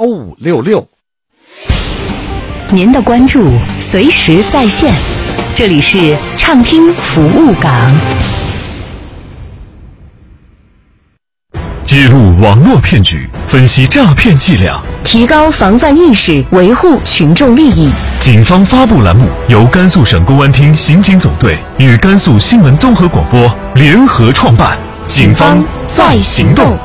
8566。 您的关注随时在线，这里是畅听服务港。 揭露网络骗局，分析诈骗伎俩， 提高防范意识，维护群众利益。 警方发布栏目由甘肃省公安厅刑警总队与甘肃新闻综合广播联合创办。警方在行动。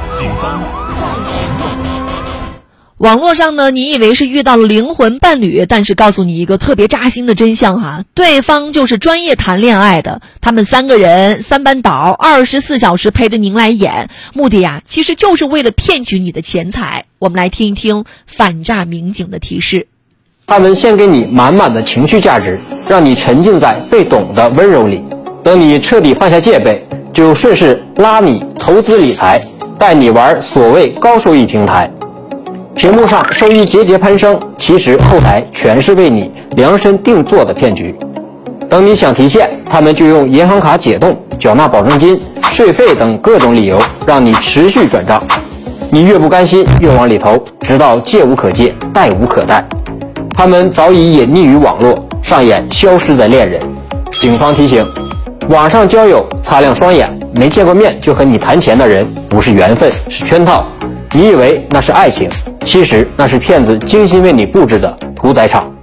网络上呢，你以为是遇到了灵魂伴侣，但是告诉你一个特别扎心的真相哈，对方就是专业谈恋爱的，他们3个人3班倒，24小时陪着您来演，目的呀，其实就是为了骗取你的钱财。我们来听一听反诈民警的提示。 他们先给你满满的情绪价值，让你沉浸在被懂的温柔里，等你彻底放下戒备，就顺势拉你投资理财，带你玩所谓高收益平台。屏幕上收益节节攀升，其实后台全是为你量身定做的骗局。等你想提现，他们就用银行卡解冻、缴纳保证金、税费等各种理由让你持续转账。你越不甘心越往里投，直到戒无可戒，贷无可贷。他们早已隐匿于网络，上演消失的恋人。警方提醒，网上交友擦亮双眼，没见过面就和你谈钱的人不是缘分，是圈套。你以为那是爱情，其实那是骗子精心为你布置的屠宰场。